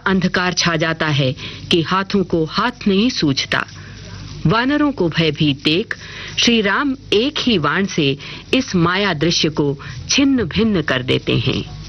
अंधकार छा जाता है कि हाथों को हाथ नहीं सूझता। वानरों को भयभीत देख श्री राम एक ही बाण से इस माया दृश्य को छिन्न भिन्न कर देते हैं।